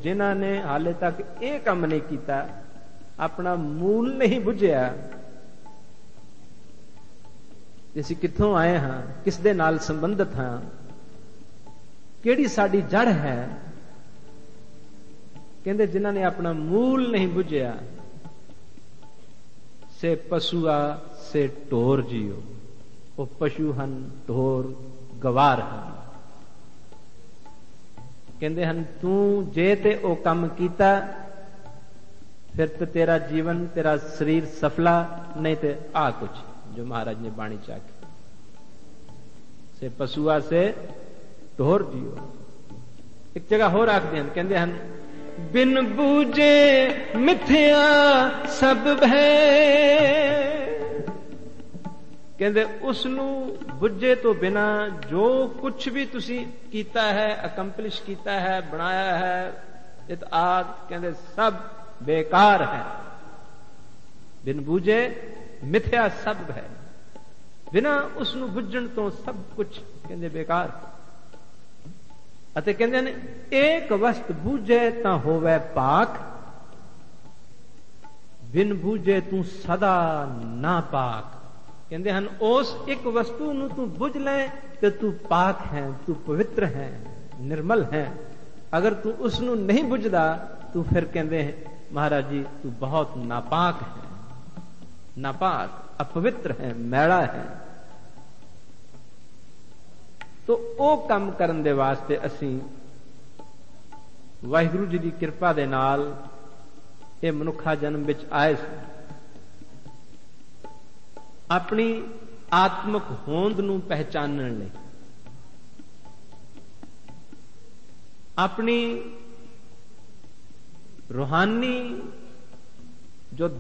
ਜਿਨ੍ਹਾਂ ਨੇ ਹਾਲੇ ਤੱਕ ਇਹ ਕੰਮ ਨਹੀਂ ਕੀਤਾ, ਆਪਣਾ ਮੂਲ ਨਹੀਂ ਬੁੱਝਿਆ, ਅਸੀਂ ਕਿੱਥੋਂ ਆਏ ਹਾਂ, ਕਿਸ ਦੇ ਨਾਲ ਸੰਬੰਧਿਤ ਹਾਂ, ਕਿਹੜੀ ਸਾਡੀ ਜੜ ਹੈ। ਕਹਿੰਦੇ ਜਿਨ੍ਹਾਂ ਨੇ ਆਪਣਾ ਮੂਲ ਨਹੀਂ ਬੁੱਝਿਆ, ਸੇ ਪਸ਼ੂਆ ਸੇ ਢੋਰ ਜੀਓ, ਉਹ ਪਸ਼ੂ ਹਨ, ਢੋਰ ਗਵਾਰ ਹਨ। ਕਹਿੰਦੇ ਹਨ ਤੂੰ ਜੇ ਤੇ ਉਹ ਕੰਮ ਕੀਤਾ ਫਿਰ ਤੇ ਤੇਰਾ ਜੀਵਨ, ਤੇਰਾ ਸਰੀਰ ਸਫਲਾ, ਨਹੀਂ ਤੇ ਆ ਕੁਛ ਜੋ ਮਹਾਰਾਜ ਨੇ ਬਾਣੀ ਚ ਆਖਿਆ, ਸੇ ਪਸ਼ੂਆ ਸੇ ਢੋਰ ਜੀਓ। ਇੱਕ ਜਗ੍ਹਾ ਹੋਰ ਆਖਦੇ ਹਨ, ਕਹਿੰਦੇ ਹਨ ਬਿਨ ਬੂਝੇ ਮਿਥਿਆ ਸਭ ਭੈ। ਕਹਿੰਦੇ ਉਸ ਨੂੰ ਬੁੱਝੇ ਤੋਂ ਬਿਨਾ ਜੋ ਕੁਛ ਵੀ ਤੁਸੀਂ ਕੀਤਾ ਹੈ, ਅਕੰਪਲਿਸ਼ ਕੀਤਾ ਹੈ, ਬਣਾਇਆ ਹੈ, ਇਤ ਆਦ, ਕਹਿੰਦੇ ਸਭ ਬੇਕਾਰ ਹੈ। ਬਿਨ ਬੂਝੇ ਮਿਥਿਆ ਸਭ ਹੈ, ਬਿਨਾ ਉਸ ਨੂੰ ਬੁੱਝਣ ਤੋਂ ਸਭ ਕੁਛ ਕਹਿੰਦੇ ਬੇਕਾਰ। ਅਤੇ ਕਹਿੰਦੇ ਨੇ ਏਕ ਵਸਤ ਬੂਝੇ ਤਾਂ ਹੋਵੇ ਪਾਕ, ਬਿਨ ਬੂਝੇ ਤੂੰ ਸਦਾ ਨਾ ਪਾਕ। ਕਹਿੰਦੇ ਹਨ ਉਸ ਇੱਕ ਵਸਤੂ ਨੂੰ ਤੂੰ ਬੁੱਝ ਲੈ ਤੇ ਤੂੰ ਪਾਕ ਹੈ, ਤੂੰ ਪਵਿੱਤਰ ਹੈ, ਨਿਰਮਲ ਹੈ। ਅਗਰ ਤੂੰ ਉਸ ਨੂੰ ਨਹੀਂ ਬੁੱਝਦਾ ਤੂੰ ਫਿਰ ਕਹਿੰਦੇ ਮਹਾਰਾਜ ਜੀ ਤੂੰ ਬਹੁਤ ਨਾਪਾਕ ਹੈ, ਨਾਪਾਕ, ਅਪਵਿੱਤਰ ਹੈ, ਮੈਲਾ ਹੈ। ਤੋ ਉਹ ਕੰਮ ਕਰਨ ਦੇ ਵਾਸਤੇ ਅਸੀਂ ਵਾਹਿਗੁਰੂ ਜੀ ਦੀ ਕਿਰਪਾ ਦੇ ਨਾਲ ਇਹ ਮਨੁੱਖਾ ਜਨਮ ਵਿੱਚ ਆਏ ਸੀ। ਆਪਣੀ ਆਤਮਿਕ ਹੋਂਦ ਨੂੰ ਪਹਿਚਾਨਣ ਲਈ, ਆਪਣੀ ਰੂਹਾਨੀ